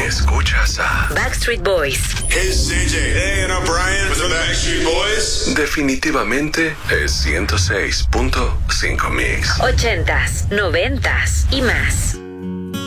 Escuchas a Backstreet Boys. Hey, it's CJ. Hey, and I'm Brian with the Backstreet Boys. Definitivamente es 106.5 Mix. 80s, 90s y más.